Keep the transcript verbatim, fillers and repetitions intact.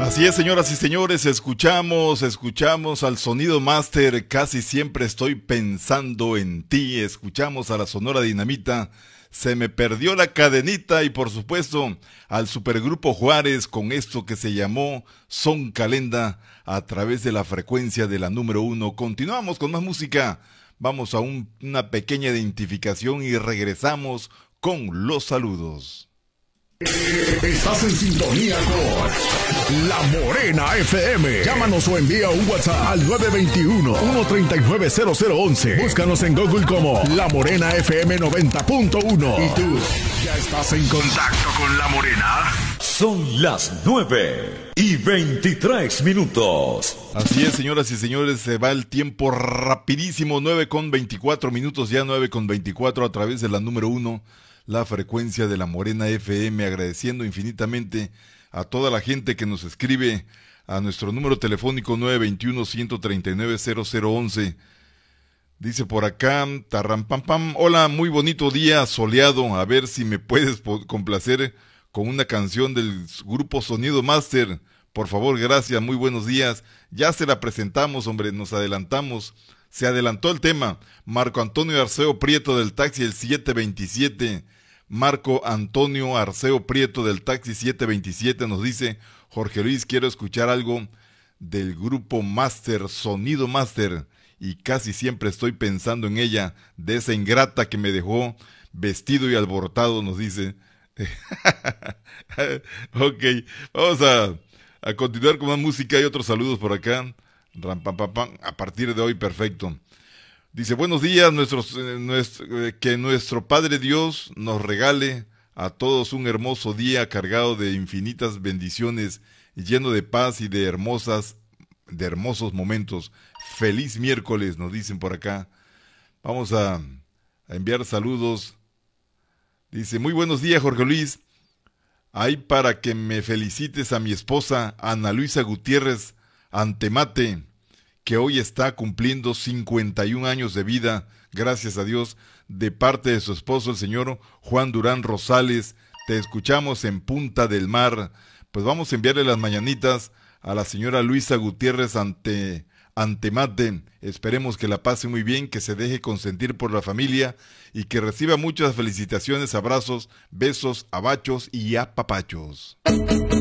Así es, señoras y señores, escuchamos, escuchamos al Sonido Master, Casi Siempre Estoy Pensando en Ti, escuchamos a la Sonora Dinamita, Se Me Perdió la Cadenita y por supuesto al Supergrupo Juárez con esto que se llamó Son Calenda a través de la frecuencia de la número uno. Continuamos con más música, vamos a un, una pequeña identificación y regresamos con los saludos. Estás en sintonía con La Morena F M. Llámanos o envía un WhatsApp al nueve dos uno, uno tres nueve, cero cero uno uno. Búscanos en Google como La Morena F M noventa punto uno. ¿Y tú ya estás en contacto con La Morena? Son las nueve y veintitrés minutos. Así es, señoras y señores, se va el tiempo rapidísimo, nueve con veinticuatro minutos, ya nueve con veinticuatro a través de la número uno. La frecuencia de La Morena F M, agradeciendo infinitamente a toda la gente que nos escribe a nuestro número telefónico nueve dos uno, uno tres nueve, cero cero uno uno. Dice por acá, tarrampampam, hola, muy bonito día soleado, a ver si me puedes complacer con una canción del grupo Sonido Master, por favor, gracias, muy buenos días, ya se la presentamos, hombre, nos adelantamos. Se adelantó el tema. Marco Antonio Arceo Prieto del taxi el siete veintisiete. Marco Antonio Arceo Prieto del taxi siete veintisiete nos dice: Jorge Luis, quiero escuchar algo del grupo Master, Sonido Master, y casi siempre estoy pensando en ella, de esa ingrata que me dejó vestido y alborotado, nos dice. Ok, vamos a, a continuar con más música y otros saludos por acá. Rampampam, a partir de hoy, perfecto. Dice, buenos días, nuestros, eh, nuestro, eh, que nuestro Padre Dios nos regale a todos un hermoso día cargado de infinitas bendiciones, lleno de paz y de hermosas, de hermosos momentos. Feliz miércoles, nos dicen por acá. Vamos a, a enviar saludos. Dice, muy buenos días, Jorge Luis. Hay para que me felicites a mi esposa, Ana Luisa Gutiérrez Antemate, que hoy está cumpliendo cincuenta y un años de vida, gracias a Dios, de parte de su esposo, el señor Juan Durán Rosales. Te escuchamos en Punta del Mar. Pues vamos a enviarle las mañanitas a la señora Luisa Gutiérrez Ante, Antemate. Esperemos que la pase muy bien, que se deje consentir por la familia y que reciba muchas felicitaciones, abrazos, besos, abachos y apapachos.